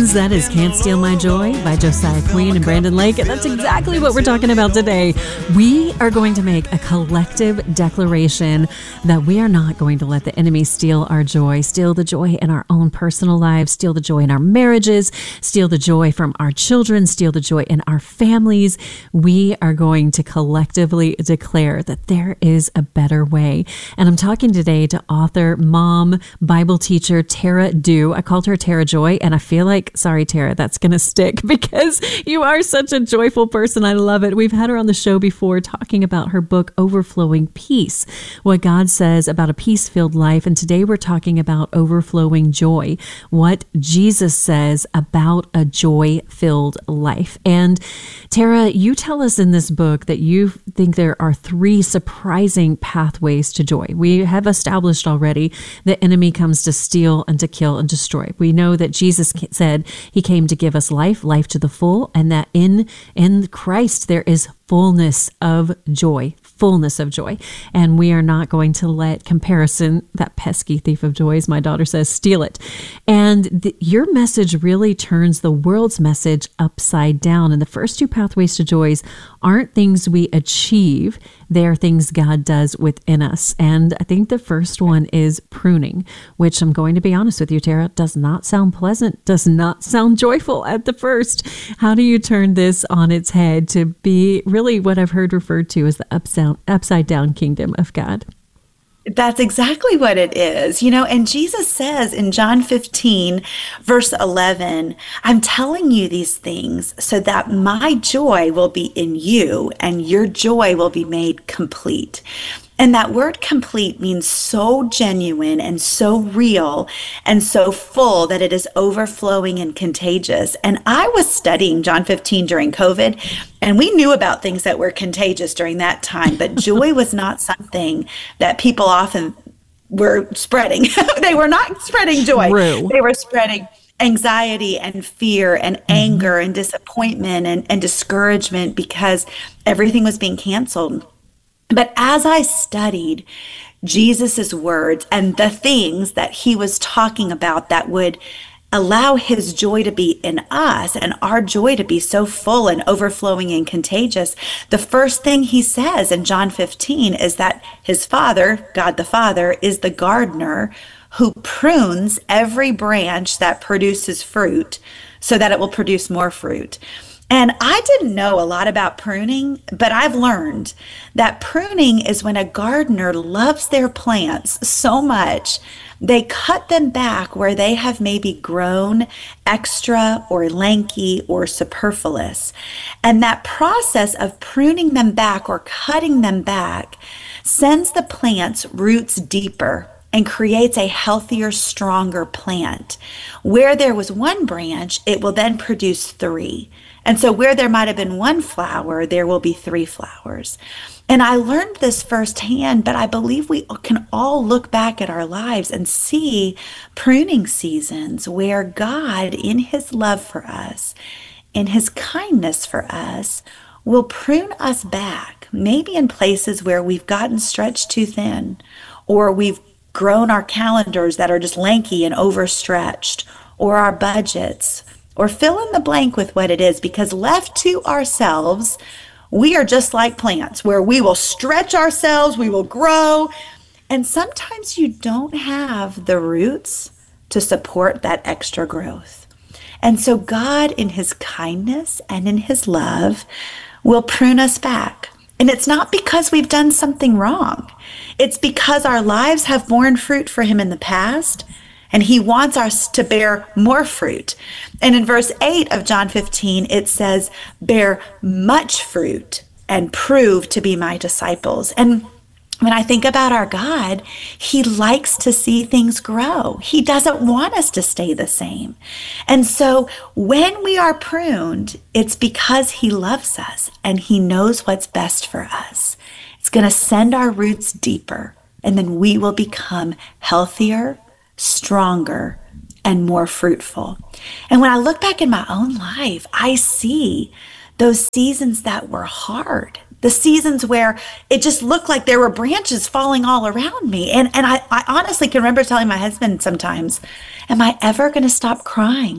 friends. That is Can't Steal My Joy by Josiah Queen and Brandon Lake. And that's exactly what we're talking about today. We are going to make a collective declaration that we are not going to let the enemy steal our joy, steal the joy in our own personal lives, steal the joy in our marriages, steal the joy from our children, steal the joy in our families. We are going to collectively declare that there is a better way. And I'm talking today to author, mom, Bible teacher, Tara Dew. I called her Tara Joy, and I feel like, sorry, Tara, that's going to stick because you are such a joyful person. I love it. We've had her on the show before talking about her book, Overflowing Peace, what God says about a peace-filled life. And today we're talking about overflowing joy, what Jesus says about a joy-filled life. And Tara, you tell us in this book that you think there are 3 surprising pathways to joy. We have established already the enemy comes to steal and to kill and destroy. We know that Jesus said he came to give us life, life to the full, and that in Christ there is fullness of joy. And we are not going to let comparison, that pesky thief of joy, as my daughter says, steal it. And your message really turns the world's message upside down. And the first 2 pathways to joys aren't things we achieve. They are things God does within us. And I think the first one is pruning, which I'm going to be honest with you, Tara, does not sound pleasant, does not sound joyful at the first. How do you turn this on its head to be really what I've heard referred to as the upside down kingdom of God? That's exactly what it is, and Jesus says in John 15, verse 11, I'm telling you these things so that my joy will be in you and your joy will be made complete. And that word complete means so genuine and so real and so full that it is overflowing and contagious. And I was studying John 15 during COVID, and we knew about things that were contagious during that time, but joy was not something that people often were spreading. They were not spreading joy. True. They were spreading anxiety and fear and anger and disappointment and discouragement because everything was being canceled. But as I studied Jesus's words and the things that he was talking about that would allow his joy to be in us and our joy to be so full and overflowing and contagious, the first thing he says in John 15 is that his Father, God the Father, is the gardener who prunes every branch that produces fruit so that it will produce more fruit. And I didn't know a lot about pruning, but I've learned that pruning is when a gardener loves their plants so much, they cut them back where they have maybe grown extra or lanky or superfluous. And that process of pruning them back or cutting them back sends the plant's roots deeper and creates a healthier, stronger plant. Where there was 1 branch, it will then produce 3. And so where there might have been 1 flower, there will be 3 flowers. And I learned this firsthand, but I believe we can all look back at our lives and see pruning seasons where God, in his love for us, in his kindness for us, will prune us back, maybe in places where we've gotten stretched too thin, or we've grown our calendars that are just lanky and overstretched, or our budgets, or fill in the blank with what it is, because left to ourselves, we are just like plants where we will stretch ourselves, we will grow, and sometimes you don't have the roots to support that extra growth. And so God, in his kindness and in his love, will prune us back. And it's not because we've done something wrong. It's because our lives have borne fruit for him in the past, and he wants us to bear more fruit. And in verse 8 of John 15, it says, bear much fruit and prove to be my disciples. And when I think about our God, he likes to see things grow. He doesn't want us to stay the same. And so when we are pruned, it's because he loves us and he knows what's best for us. It's going to send our roots deeper, and then we will become healthier, stronger, and more fruitful. And when I look back in my own life, I see those seasons that were hard. The seasons where it just looked like there were branches falling all around me. And I honestly can remember telling my husband sometimes, am I ever going to stop crying?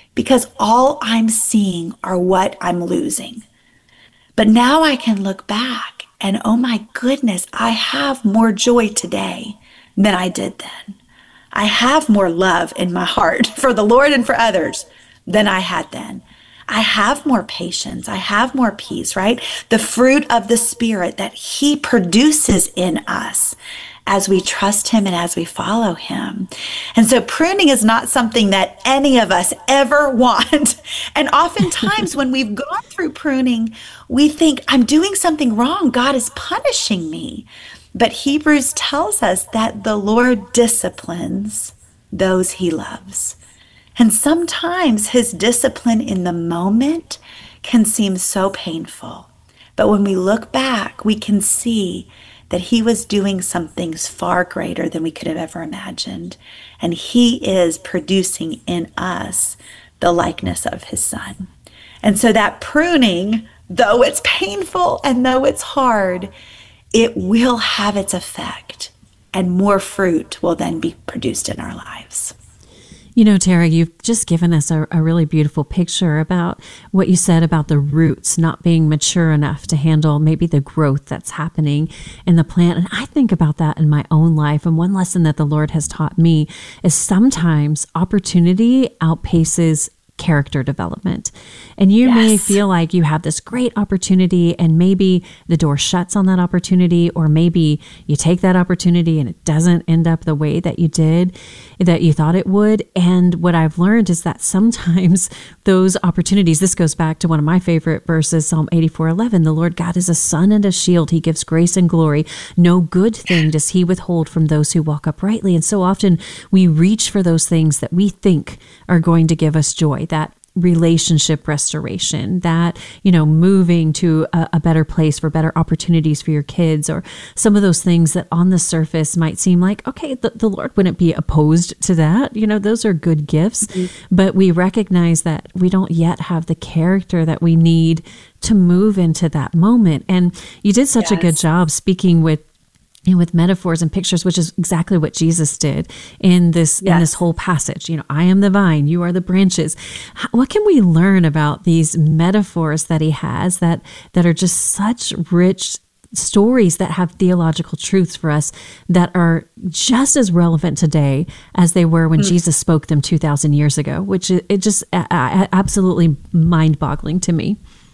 because all I'm seeing are what I'm losing. But now I can look back and, oh my goodness, I have more joy today than I did then. I have more love in my heart for the Lord and for others than I had then. I have more patience. I have more peace, right? The fruit of the Spirit that He produces in us as we trust Him and as we follow Him. And so pruning is not something that any of us ever want. And oftentimes when we've gone through pruning, we think, I'm doing something wrong. God is punishing me. But Hebrews tells us that the Lord disciplines those He loves. And sometimes His discipline in the moment can seem so painful. But when we look back, we can see that He was doing some things far greater than we could have ever imagined. And He is producing in us the likeness of His Son. And so that pruning, though it's painful and though it's hard, it will have its effect, and more fruit will then be produced in our lives. You know, Tara, you've just given us a really beautiful picture about what you said about the roots not being mature enough to handle maybe the growth that's happening in the plant. And I think about that in my own life. And one lesson that the Lord has taught me is sometimes opportunity outpaces character development. And you may feel like you have this great opportunity and maybe the door shuts on that opportunity, or maybe you take that opportunity and it doesn't end up the way that you did, that you thought it would. And what I've learned is that sometimes those opportunities, this goes back to one of my favorite verses, Psalm 84:11, the Lord God is a sun and a shield. He gives grace and glory. No good thing does He withhold from those who walk uprightly. And so often we reach for those things that we think are going to give us joy, that relationship restoration, that, moving to a better place for better opportunities for your kids, or some of those things that on the surface might seem like, okay, the Lord wouldn't be opposed to that. Those are good gifts, but we recognize that we don't yet have the character that we need to move into that moment. And you did such a good job speaking with metaphors and pictures, which is exactly what Jesus did in this whole passage. I am the vine, you are the branches. What can we learn about these metaphors that He has that are just such rich stories that have theological truths for us that are just as relevant today as they were when Jesus spoke them 2,000 years ago, which it just absolutely mind-boggling to me.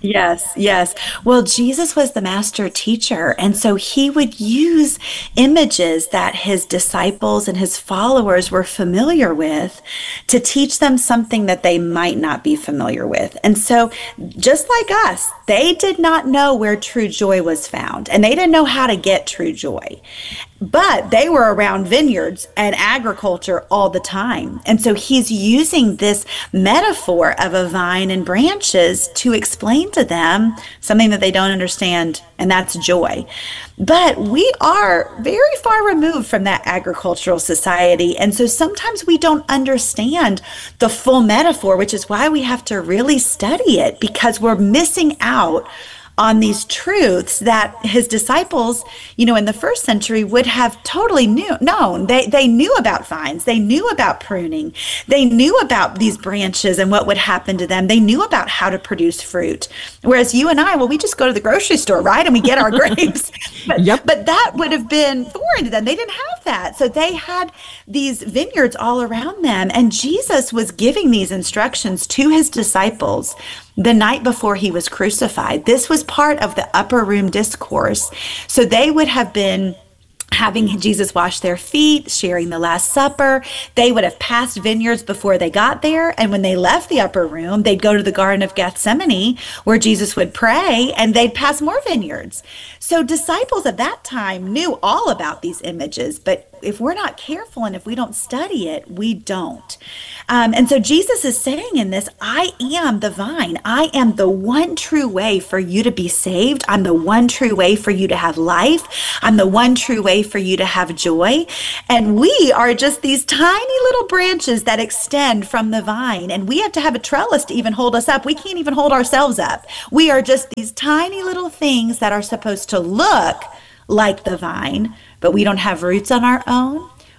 Yes. Well, Jesus was the master teacher, and so He would use images that His disciples and His followers were familiar with to teach them something that they might not be familiar with. And so, just like us, they did not know where true joy was found, and they didn't know how to get true joy. But they were around vineyards and agriculture all the time. And so He's using this metaphor of a vine and branches to explain to them something that they don't understand, and that's joy. But we are very far removed from that agricultural society. And so sometimes we don't understand the full metaphor, which is why we have to really study it, because we're missing out on these truths that His disciples, in the first century would have totally known. They knew about vines. They knew about pruning. They knew about these branches and what would happen to them. They knew about how to produce fruit. Whereas you and I, we just go to the grocery store, right? And we get our grapes. But that would have been foreign to them. They didn't have that. So they had these vineyards all around them. And Jesus was giving these instructions to His disciples the night before He was crucified. This was part of the upper room discourse. So they would have been having Jesus wash their feet, sharing the Last Supper. They would have passed vineyards before they got there. And when they left the upper room, they'd go to the Garden of Gethsemane where Jesus would pray, and they'd pass more vineyards. So disciples of that time knew all about these images, but if we're not careful and if we don't study it, we don't. And so Jesus is saying in this, I am the vine. I am the one true way for you to be saved. I'm the one true way for you to have life. I'm the one true way for you to have joy. And we are just these tiny little branches that extend from the vine. And we have to have a trellis to even hold us up. We can't even hold ourselves up. We are just these tiny little things that are supposed to look like the vine, but we don't have roots on our own.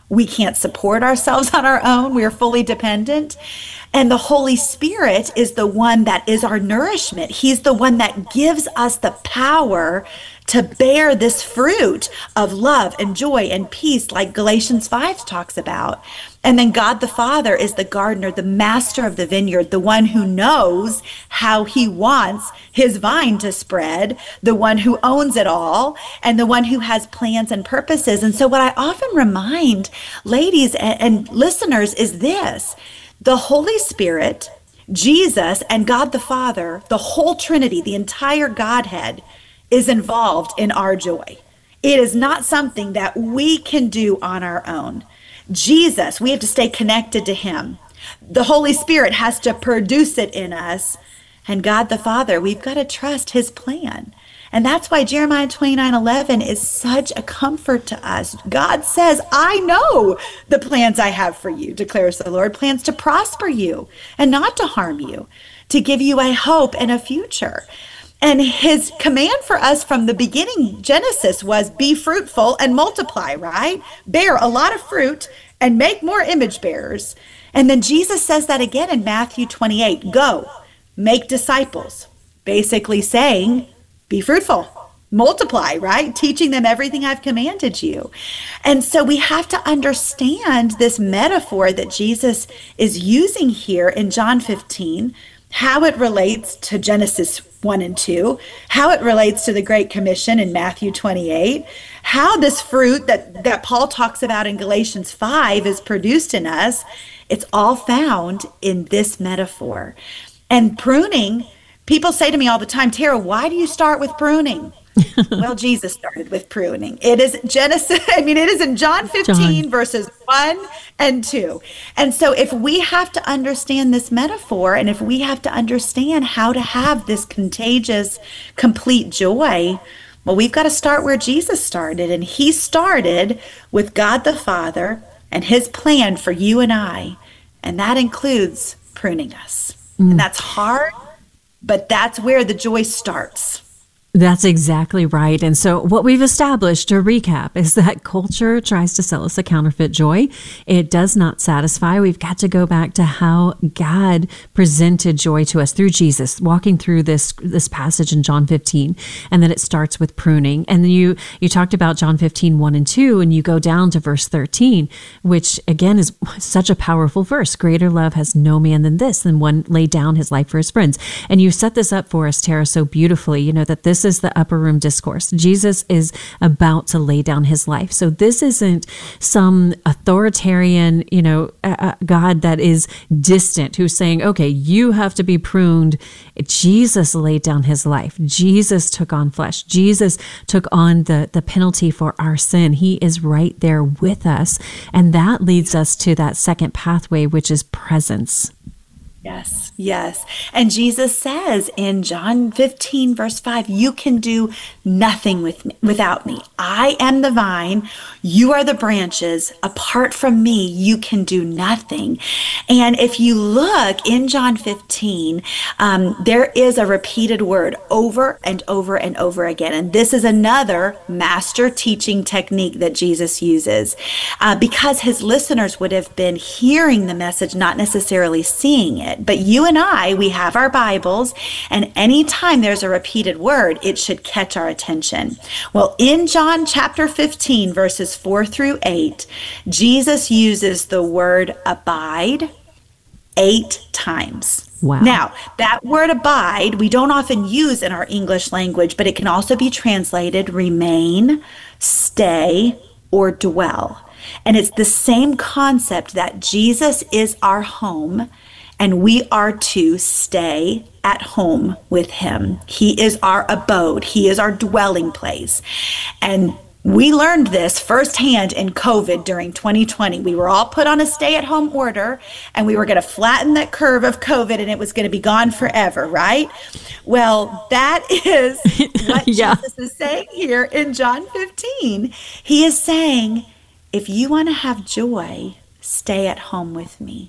We can't support ourselves on our own. We are fully dependent. And the Holy Spirit is the one that is our nourishment. He's the one that gives us the power to bear this fruit of love and joy and peace, like Galatians 5 talks about. And then God the Father is the gardener, the master of the vineyard, the one who knows how he wants his vine to spread, the one who owns it all, and the one who has plans and purposes. And so what I often remind ladies and listeners is this: the Holy Spirit, Jesus, and God the Father, the whole Trinity, the entire Godhead, is involved in our joy. It is not something that we can do on our own. Jesus, we have to stay connected to him. The Holy Spirit has to produce it in us. And God the Father, we've got to trust his plan. And that's why Jeremiah 29:11 is such a comfort to us. God says, I know the plans I have for you, declares the Lord, plans to prosper you and not to harm you, to give you a hope and a future. And his command for us from the beginning, Genesis, was be fruitful and multiply, right? Bear a lot of fruit and make more image bearers. And then Jesus says that again in Matthew 28, go, make disciples, basically saying, be fruitful, multiply, right? Teaching them everything I've commanded you. And so we have to understand this metaphor that Jesus is using here in John 15, how it relates to Genesis 1 and 2, how it relates to the Great Commission in Matthew 28, how this fruit that Paul talks about in Galatians 5 is produced in us. It's all found in this metaphor. And pruning, people say to me all the time, Tara, why do you start with pruning? Well, Jesus started with pruning. It is it is in John 15, verses 1 and 2. And so if we have to understand this metaphor, and if we have to understand how to have this contagious, complete joy, well, we've got to start where Jesus started. And he started with God the Father and his plan for you and I. And that includes pruning us. And that's hard, but that's where the joy starts. That's exactly right. And so what we've established, to recap, is that culture tries to sell us a counterfeit joy. It does not satisfy. We've got to go back to how God presented joy to us through Jesus, walking through this passage in John 15, and then it starts with pruning. And then you talked about John 15, 1 and 2, and you go down to verse 13, which again is such a powerful verse. Greater love has no man than this, than one laid down his life for his friends. And you set this up for us, Tara, so beautifully, that this is the upper room discourse. Jesus is about to lay down his life. So this isn't some authoritarian, God that is distant, who's saying, okay, you have to be pruned. Jesus laid down his life. Jesus took on flesh. Jesus took on the penalty for our sin. He is right there with us. And that leads us to that second pathway, which is presence. Yes. And Jesus says in John 15, verse 5, you can do nothing without me. I am the vine. You are the branches. Apart from me, you can do nothing. And if you look in John 15, there is a repeated word over and over and over again. And this is another master teaching technique that Jesus uses because his listeners would have been hearing the message, not necessarily seeing it. But you and I, we have our Bibles, and anytime there's a repeated word, it should catch our attention. Well, in John chapter 15, verses 4 through 8, Jesus uses the word abide 8 times. Wow. Now, that word abide, we don't often use in our English language, but it can also be translated remain, stay, or dwell. And it's the same concept that Jesus is our home, and we are to stay at home with him. He is our abode. He is our dwelling place. And we learned this firsthand in COVID during 2020. We were all put on a stay-at-home order, and we were going to flatten that curve of COVID, and it was going to be gone forever, right? Well, that is what Jesus is saying here in John 15. He is saying, if you want to have joy, stay at home with me.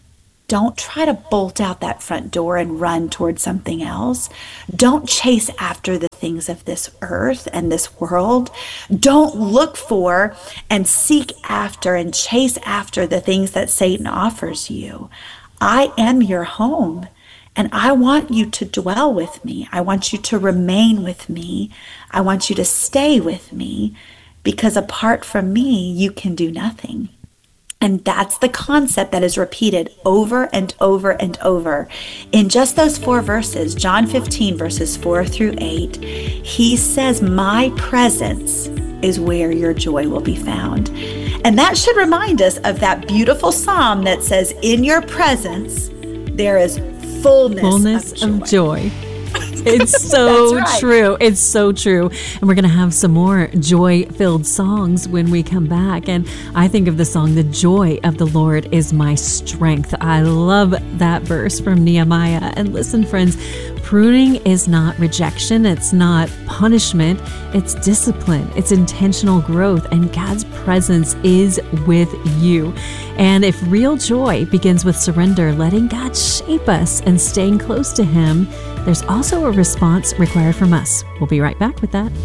don't try to bolt out that front door and run towards something else. Don't chase after the things of this earth and this world. Don't look for and seek after and chase after the things that Satan offers you. I am your home, and I want you to dwell with me. I want you to remain with me. I want you to stay with me, because apart from me, you can do nothing. And that's the concept that is repeated over and over and over. In just those 4 verses, John 15, verses 4 through 8, he says, my presence is where your joy will be found. And that should remind us of that beautiful psalm that says, in your presence, there is fullness of joy. It's so true. It's so true. And we're going to have some more joy-filled songs when we come back. And I think of the song, The Joy of the Lord is My Strength. I love that verse from Nehemiah. And listen, friends, pruning is not rejection. It's not punishment. It's discipline. It's intentional growth. And God's presence is with you. And if real joy begins with surrender, letting God shape us and staying close to Him, there's also a response required from us. We'll be right back with that.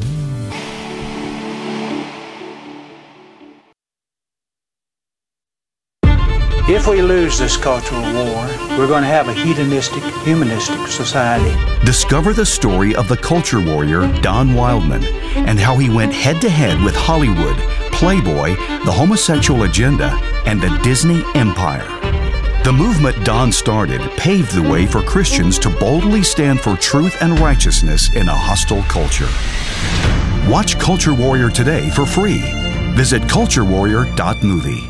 If we lose this cultural war, we're going to have a hedonistic, humanistic society. Discover the story of the culture warrior Don Wildman and how he went head-to-head with Hollywood, Playboy, the homosexual agenda, and the Disney Empire. The movement Don started paved the way for Christians to boldly stand for truth and righteousness in a hostile culture. Watch Culture Warrior today for free. Visit culturewarrior.movie.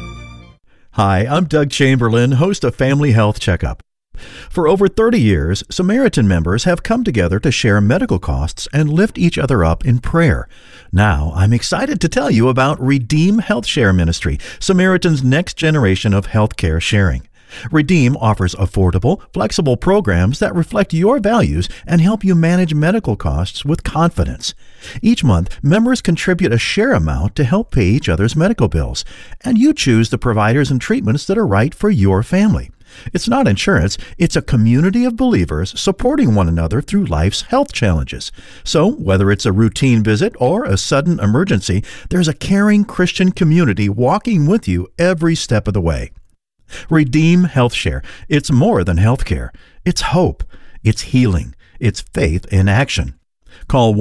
Hi, I'm Doug Chamberlain, host of Family Health Checkup. For over 30 years, Samaritan members have come together to share medical costs and lift each other up in prayer. Now, I'm excited to tell you about Redeem Health Share Ministry, Samaritan's next generation of healthcare sharing. Redeem offers affordable, flexible programs that reflect your values and help you manage medical costs with confidence. Each month, members contribute a share amount to help pay each other's medical bills, and you choose the providers and treatments that are right for your family. It's not insurance, it's a community of believers supporting one another through life's health challenges. So, whether it's a routine visit or a sudden emergency, there's a caring Christian community walking with you every step of the way. Redeem Health Share. It's more than healthcare. It's hope. It's healing. It's faith in action. Call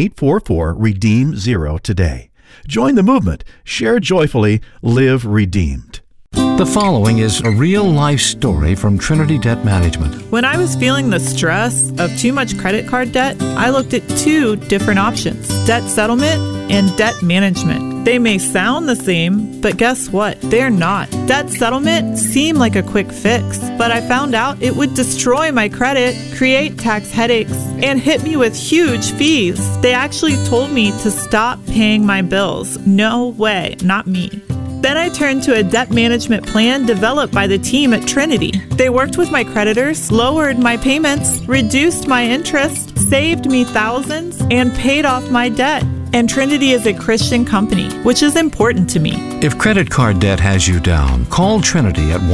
1-844-REDEEM-0 today. Join the movement. Share joyfully. Live redeemed. The following is a real-life story from Trinity Debt Management. When I was feeling the stress of too much credit card debt, I looked at 2 different options: debt settlement and debt management. They may sound the same, but guess what? They're not. Debt settlement seemed like a quick fix, but I found out it would destroy my credit, create tax headaches, and hit me with huge fees. They actually told me to stop paying my bills. No way, not me. Then I turned to a debt management plan developed by the team at Trinity. They worked with my creditors, lowered my payments, reduced my interest, saved me thousands, and paid off my debt. And Trinity is a Christian company, which is important to me. If credit card debt has you down, call Trinity at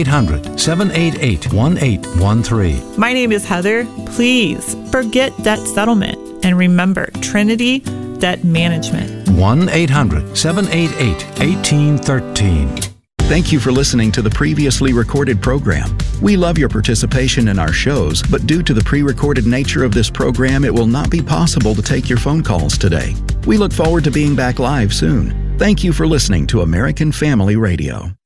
1-800-788-1813. My name is Heather. Please forget debt settlement and remember Trinity Debt Management. 1-800-788-1813. Thank you for listening to the previously recorded program. We love your participation in our shows, but due to the pre-recorded nature of this program, it will not be possible to take your phone calls today. We look forward to being back live soon. Thank you for listening to American Family Radio.